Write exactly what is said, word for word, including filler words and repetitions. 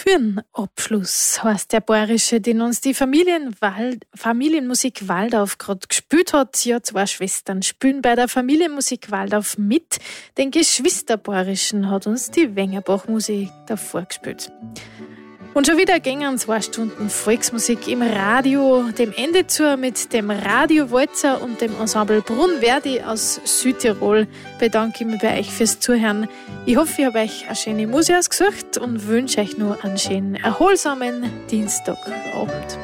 Für den Abschluss heißt der bayerische, den uns die Familienwald, Familienmusik Waldorf gerade gespielt hat. Ja, zwei Schwestern spielen bei der Familienmusik Waldorf mit. Den Geschwisterbayerischen hat uns die Wengerbach-Musik davor gespielt. Und schon wieder gingen zwei Stunden Volksmusik im Radio dem Ende zu mit dem Radio Walzer und dem Ensemble Brunverdi aus Südtirol. Bedanke ich mich bei euch fürs Zuhören. Ich hoffe, ich habe euch eine schöne Musik ausgesucht und wünsche euch nur einen schönen, erholsamen Dienstagabend.